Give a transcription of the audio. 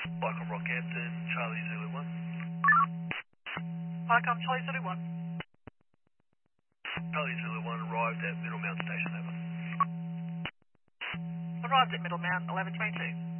Wycombe Rockhampton, Charlie Zulu 1. Wycombe, Charlie Zulu 1. Charlie Zulu 1 arrived at Middlemount Station, over. Arrived at Middlemount, 11:22.